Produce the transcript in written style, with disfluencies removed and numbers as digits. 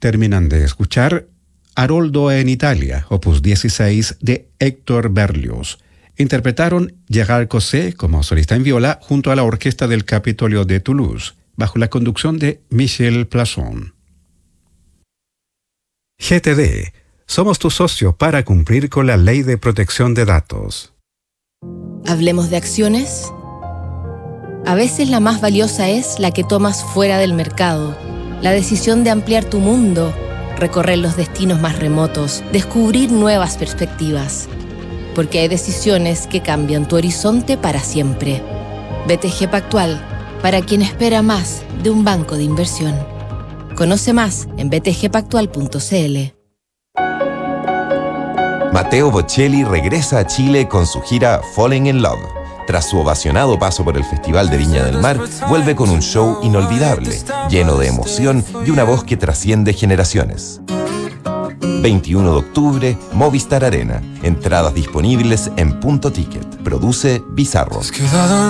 Terminan de escuchar Haroldo en Italia, opus 16 de Héctor Berlioz. Interpretaron Gérard Cosset como solista en viola junto a la orquesta del Capitolio de Toulouse, bajo la conducción de Michel Plasson. GTD. Somos tu socio para cumplir con la Ley de Protección de Datos. ¿Hablemos de acciones? A veces la más valiosa es la que tomas fuera del mercado. La decisión de ampliar tu mundo, recorrer los destinos más remotos, descubrir nuevas perspectivas. Porque hay decisiones que cambian tu horizonte para siempre. BTG Pactual, para quien espera más de un banco de inversión. Conoce más en btgpactual.cl. Matteo Bocelli regresa a Chile con su gira Falling in Love. Tras su ovacionado paso por el Festival de Viña del Mar, vuelve con un show inolvidable, lleno de emoción y una voz que trasciende generaciones. 21 de octubre, Movistar Arena. Entradas disponibles en Punto Ticket. Produce Bizarro.